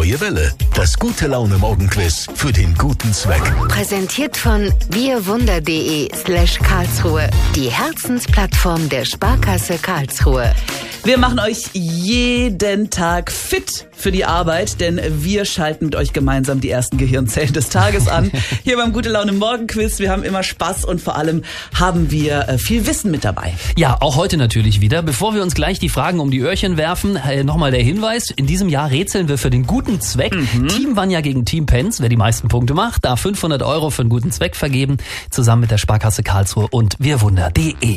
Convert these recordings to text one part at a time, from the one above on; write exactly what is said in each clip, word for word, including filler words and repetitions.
Neue Welle. Das Gute-Laune-Morgen-Quiz für den guten Zweck. Präsentiert von wirwunder.de slash Karlsruhe. Die Herzensplattform der Sparkasse Karlsruhe. Wir machen euch jeden Tag fit für die Arbeit, denn wir schalten mit euch gemeinsam die ersten Gehirnzellen des Tages an. Hier beim Gute-Laune-Morgen-Quiz. Wir haben immer Spaß und vor allem haben wir äh, viel Wissen mit dabei. Ja, auch heute natürlich wieder. Bevor wir uns gleich die Fragen um die Öhrchen werfen, äh, nochmal der Hinweis. In diesem Jahr rätseln wir für den guten Zweck. Mhm. Team Vanja gegen Team Penz. Wer die meisten Punkte macht, darf fünfhundert Euro für einen guten Zweck vergeben. Zusammen mit der Sparkasse Karlsruhe und wirwunder punkt de.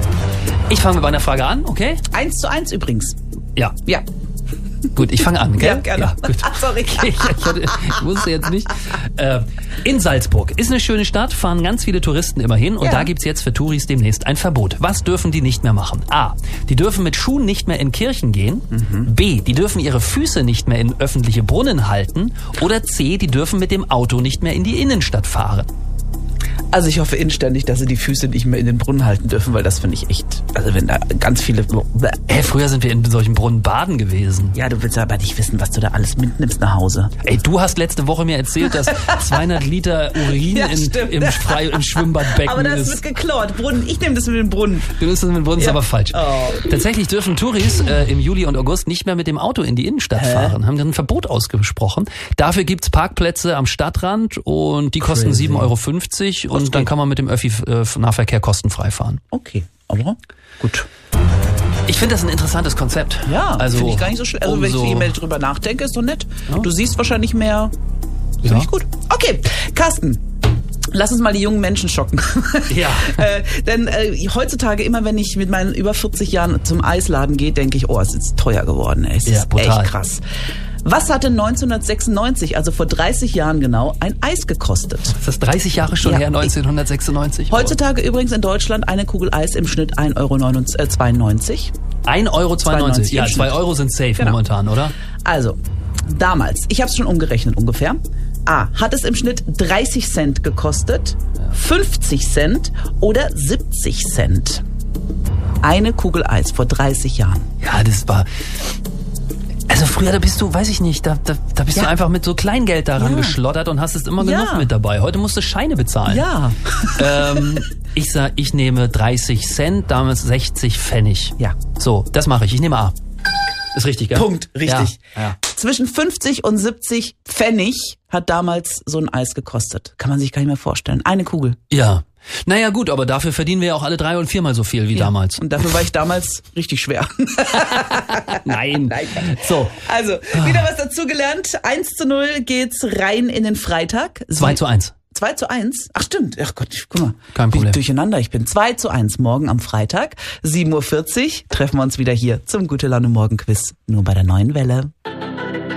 Ich fange mit meiner Frage an, okay? Eins zu eins übrigens. Ja. Ja. Gut, ich fange an, gell? Ja, gerne. Ja, gut. Ach, sorry. Ich, ich, hatte, ich wusste jetzt nicht. Äh, in Salzburg ist eine schöne Stadt, fahren ganz viele Touristen immer hin und ja. Da gibt's jetzt für Touris demnächst ein Verbot. Was dürfen die nicht mehr machen? A. Die dürfen mit Schuhen nicht mehr in Kirchen gehen. Mhm. B. Die dürfen ihre Füße nicht mehr in öffentliche Brunnen halten. Oder C. Die dürfen mit dem Auto nicht mehr in die Innenstadt fahren. Also ich hoffe inständig, dass sie die Füße nicht mehr in den Brunnen halten dürfen, weil das finde ich echt, also wenn da ganz viele... Hey, früher sind wir in solchen Brunnen baden gewesen. Ja, du willst aber nicht wissen, was du da alles mitnimmst nach Hause. Ey, du hast letzte Woche mir erzählt, dass zweihundert Liter Urin ja, in, im, Frei, im Schwimmbadbecken aber das ist. wird geklaut. Brunnen, ich nehme das mit dem Brunnen. Du nimmst das mit dem Brunnen, ja. Ist aber falsch. Oh. Tatsächlich dürfen Touris äh, im Juli und August nicht mehr mit dem Auto in die Innenstadt Hä? fahren. Haben dann ein Verbot ausgesprochen. Dafür gibt's Parkplätze am Stadtrand und die kosten sieben Euro fünfzig und dann kann man mit dem Öffi-Nahverkehr kostenfrei fahren. Okay, aber gut. Ich finde das ein interessantes Konzept. Ja, also finde ich gar nicht so schlecht. Also wenn ich viel mehr drüber nachdenke, ist doch nett. Ja. Du siehst wahrscheinlich mehr. Finde ja. ich gut. Okay, Carsten. Lass uns mal die jungen Menschen schocken. Ja. äh, denn äh, heutzutage, immer wenn ich mit meinen über vierzig Jahren zum Eisladen gehe, denke ich, oh, es ist teuer geworden. Ey. Es ja, ist brutal. echt krass. Was hatte neunzehnhundertsechsundneunzig, also vor dreißig Jahren genau, ein Eis gekostet? Ist das dreißig Jahre schon ja. her, neunzehnhundertsechsundneunzig? Heutzutage übrigens in Deutschland eine Kugel Eis im Schnitt ein Euro zweiundneunzig. ein Euro zweiundneunzig? Ja, zwei Euro sind safe genau. momentan, oder? Also, damals, ich habe es schon umgerechnet ungefähr. A, hat es im Schnitt dreißig Cent gekostet, fünfzig Cent oder siebzig Cent? Eine Kugel Eis vor dreißig Jahren. Ja, das war... Also früher, da bist du, weiß ich nicht, da, da, da bist ja. du einfach mit so Kleingeld daran ja. geschlottert und hast es immer genug ja. mit dabei. Heute musst du Scheine bezahlen. Ja. Ähm, ich sag, ich nehme dreißig Cent, damals sechzig Pfennig. Ja. So, das mache ich. Ich nehme A. Ist richtig, gell? Punkt, richtig. Ja. Ja. Zwischen fünfzig und siebzig Pfennig hat damals so ein Eis gekostet. Kann man sich gar nicht mehr vorstellen. Eine Kugel. Ja. Naja gut, aber dafür verdienen wir ja auch alle drei- und viermal so viel wie ja, damals. Und dafür war ich damals richtig schwer. Nein. Nein. So. Also, wieder was dazugelernt. eins zu null geht's rein in den Freitag. zwei zu eins. zwei zu eins? Ach stimmt. Ach Gott, guck mal. Kein Problem. Wie durcheinander ich bin. zwei zu eins morgen am Freitag. sieben Uhr vierzig treffen wir uns wieder hier zum Gute-Laune-Morgen-Quiz. Nur bei der Neuen Welle.